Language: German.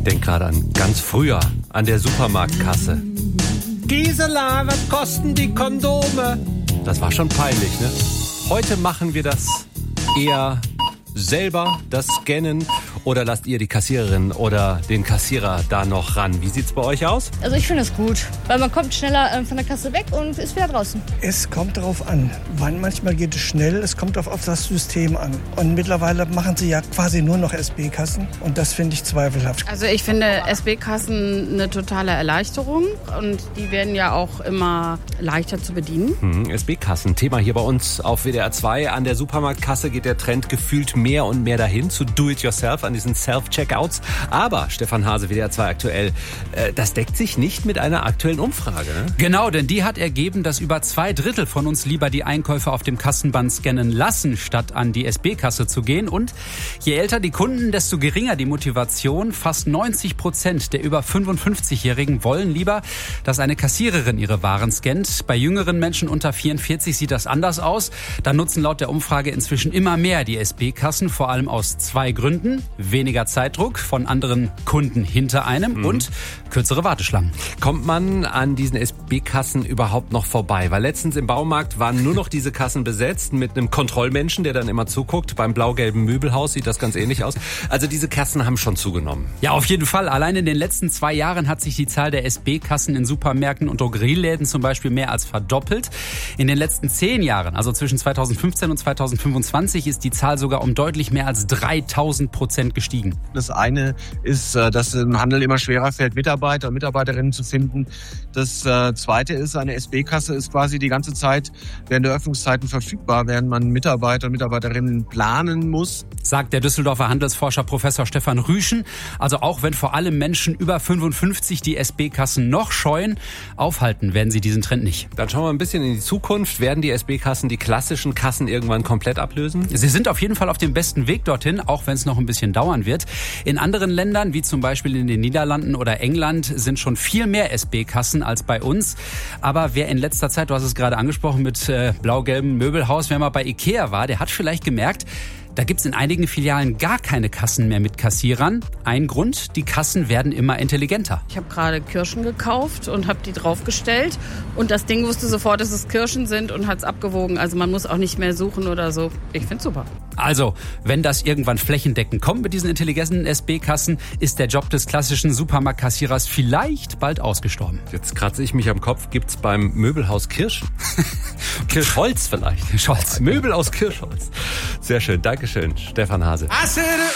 Denk gerade an ganz früher, an der Supermarktkasse. Gisela, was kosten die Kondome? Das war schon peinlich, ne? Heute machen wir das eher selber, das Scannen, oder lasst ihr die Kassiererin oder den Kassierer da noch ran? Wie sieht's bei euch aus? Also ich finde es gut, weil man kommt schneller von der Kasse weg und ist wieder draußen. Es kommt darauf an. Manchmal geht es schnell, es kommt auf das System an. Und mittlerweile machen sie ja quasi nur noch SB-Kassen und das finde ich zweifelhaft. Also ich finde SB-Kassen eine totale Erleichterung und die werden ja auch immer leichter zu bedienen. SB-Kassen, Thema hier bei uns auf WDR 2. An der Supermarktkasse geht der Trend gefühlt mehr und mehr dahin zu Do-it-yourself, an diesen Self-Checkouts. Aber, Stefan Hase, WDR 2 aktuell, das deckt sich nicht mit einer aktuellen Umfrage. Ne? Genau, denn die hat ergeben, dass über 2/3 von uns lieber die Einkäufe auf dem Kassenband scannen lassen, statt an die SB-Kasse zu gehen. Und je älter die Kunden, desto geringer die Motivation. Fast 90% der über 55-Jährigen wollen lieber, dass eine Kassiererin ihre Waren scannt. Bei jüngeren Menschen unter 44 sieht das anders aus. Da nutzen laut der Umfrage inzwischen immer mehr die SB-Kassen, vor allem aus 2 Gründen. Weniger Zeitdruck von anderen Kunden hinter einem und kürzere Warteschlangen. Kommt man an diesen SB-Kassen überhaupt noch vorbei? Weil letztens im Baumarkt waren nur noch diese Kassen besetzt mit einem Kontrollmenschen, der dann immer zuguckt. Beim blau-gelben Möbelhaus sieht das ganz ähnlich aus. Also diese Kassen haben schon zugenommen. Ja, auf jeden Fall. Allein in den letzten 2 Jahren hat sich die Zahl der SB-Kassen in Supermärkten und Drogerieläden zum Beispiel mehr als verdoppelt. In den letzten 10 Jahren, also zwischen 2015 und 2025, ist die Zahl sogar um deutlich mehr als 3000% gestiegen. Das eine ist, dass im Handel immer schwerer fällt, Mitarbeiter und Mitarbeiterinnen zu finden. Das zweite ist, eine SB-Kasse ist quasi die ganze Zeit während der Öffnungszeiten verfügbar, während man Mitarbeiter und Mitarbeiterinnen planen muss. Sagt der Düsseldorfer Handelsforscher Professor Stefan Rüschen. Also auch wenn vor allem Menschen über 55 die SB-Kassen noch scheuen, aufhalten werden sie diesen Trend nicht. Dann schauen wir ein bisschen in die Zukunft. Werden die SB-Kassen die klassischen Kassen irgendwann komplett ablösen? Sie sind auf jeden Fall auf dem besten Weg dorthin, auch wenn es noch ein bisschen dauern wird. In anderen Ländern, wie zum Beispiel in den Niederlanden oder England, sind schon viel mehr SB-Kassen als bei uns. Aber wer in letzter Zeit, du hast es gerade angesprochen, mit blau-gelbem Möbelhaus, wer mal bei Ikea war, der hat vielleicht gemerkt, da gibt's in einigen Filialen gar keine Kassen mehr mit Kassierern. Ein Grund, die Kassen werden immer intelligenter. Ich habe gerade Kirschen gekauft und habe die draufgestellt und das Ding wusste sofort, dass es Kirschen sind und hat es abgewogen. Also man muss auch nicht mehr suchen oder so. Ich find's super. Also, wenn das irgendwann flächendeckend kommt mit diesen intelligenten SB-Kassen, ist der Job des klassischen Supermarktkassierers vielleicht bald ausgestorben. Jetzt kratze ich mich am Kopf. Gibt's beim Möbelhaus Kirschen? Kirschholz vielleicht. Scholz. Möbel aus Kirschholz. Sehr schön. Dankeschön, Stefan Hase.